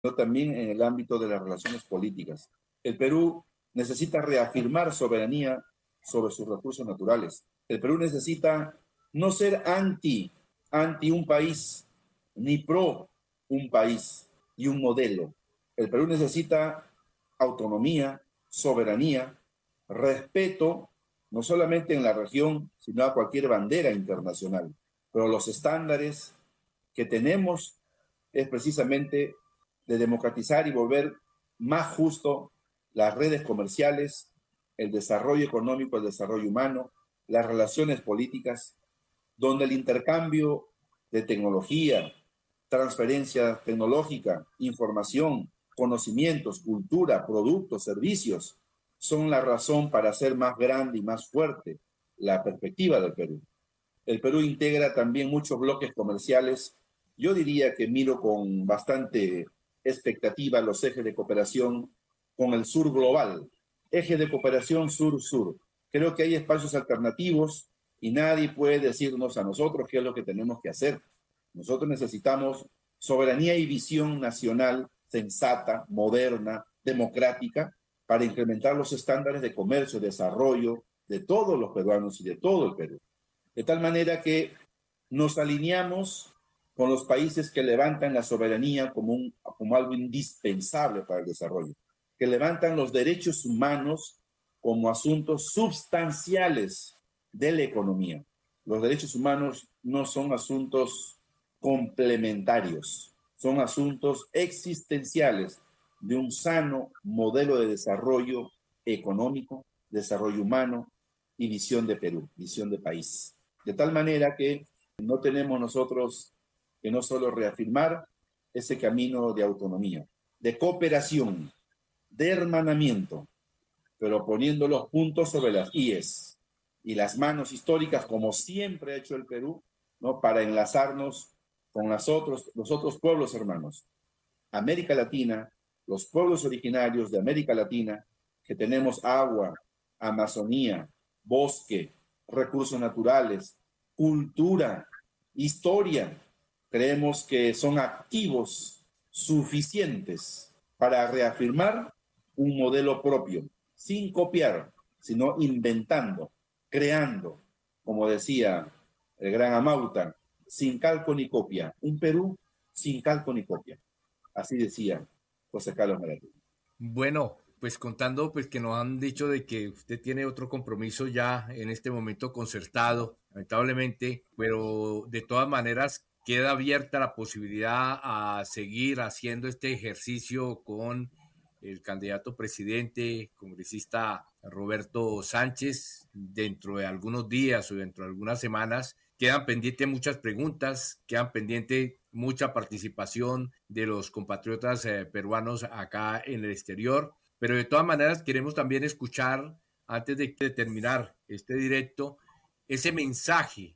sino también en el ámbito de las relaciones políticas. El Perú necesita reafirmar soberanía sobre sus recursos naturales. El Perú necesita no ser anti un país, ni pro un país y un modelo. El Perú necesita autonomía, soberanía, respeto, no solamente en la región, sino a cualquier bandera internacional. Pero los estándares que tenemos es precisamente de democratizar y volver más justo las redes comerciales, el desarrollo económico, el desarrollo humano, las relaciones políticas, donde el intercambio de tecnología, transferencia tecnológica, información, conocimientos, cultura, productos, servicios, son la razón para hacer más grande y más fuerte la perspectiva del Perú. El Perú integra también muchos bloques comerciales. Yo diría que miro con bastante expectativa los ejes de cooperación con el sur global. Eje de cooperación sur-sur. Creo que hay espacios alternativos y nadie puede decirnos a nosotros qué es lo que tenemos que hacer. Nosotros necesitamos soberanía y visión nacional sensata, moderna, democrática, para incrementar los estándares de comercio, desarrollo de todos los peruanos y de todo el Perú. De tal manera que nos alineamos con los países que levantan la soberanía como algo indispensable para el desarrollo, que levantan los derechos humanos como asuntos sustanciales de la economía. Los derechos humanos no son asuntos complementarios, son asuntos existenciales de un sano modelo de desarrollo económico, desarrollo humano y visión de Perú, visión de país. De tal manera que no tenemos nosotros que no solo reafirmar ese camino de autonomía, de cooperación, de hermanamiento, pero poniendo los puntos sobre las IES y las manos históricas, como siempre ha hecho el Perú, ¿no? Para enlazarnos con los otros pueblos hermanos. América Latina, los pueblos originarios de América Latina, que tenemos agua, Amazonía, bosque, recursos naturales, cultura, historia, creemos que son activos suficientes para reafirmar un modelo propio, sin copiar, sino inventando, creando, como decía el gran Amauta, sin calco ni copia, un Perú sin calco ni copia. Así decía José Carlos Maradona. Bueno, pues contando pues que nos han dicho de que usted tiene otro compromiso ya en este momento concertado, lamentablemente, pero de todas maneras queda abierta la posibilidad a seguir haciendo este ejercicio con el candidato presidente, congresista Roberto Sánchez, dentro de algunos días o dentro de algunas semanas. Quedan pendientes muchas preguntas, quedan pendientes mucha participación de los compatriotas peruanos acá en el exterior, pero de todas maneras queremos también escuchar, antes de terminar este directo, ese mensaje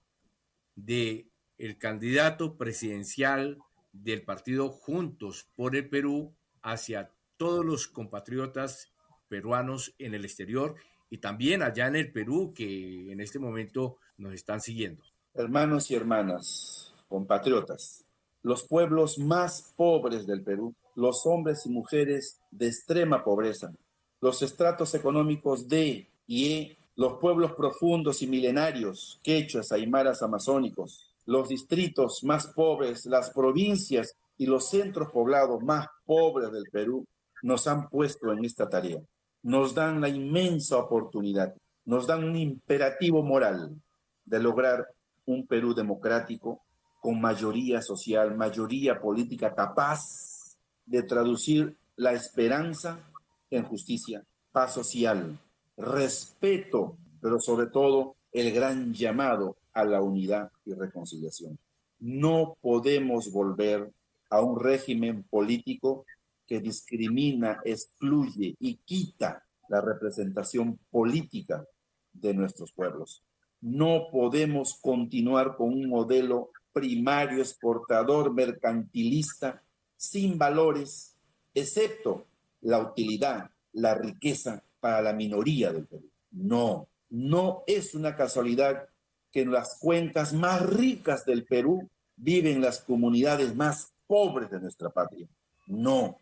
de el candidato presidencial del partido Juntos por el Perú hacia todos los compatriotas peruanos en el exterior y también allá en el Perú que en este momento nos están siguiendo. Hermanos y hermanas, compatriotas, los pueblos más pobres del Perú, los hombres y mujeres de extrema pobreza, los estratos económicos D y E, los pueblos profundos y milenarios, quechuas, aymaras, amazónicos, los distritos más pobres, las provincias y los centros poblados más pobres del Perú, nos han puesto en esta tarea. Nos dan la inmensa oportunidad, nos dan un imperativo moral de lograr un Perú democrático con mayoría social, mayoría política capaz de traducir la esperanza en justicia, paz social, respeto, pero sobre todo el gran llamado a la unidad y reconciliación. No podemos volver a un régimen político que discrimina, excluye y quita la representación política de nuestros pueblos. No podemos continuar con un modelo primario, exportador, mercantilista, sin valores, excepto la utilidad, la riqueza para la minoría del Perú. No, no es una casualidad que en las cuencas más ricas del Perú viven las comunidades más pobres de nuestra patria. No,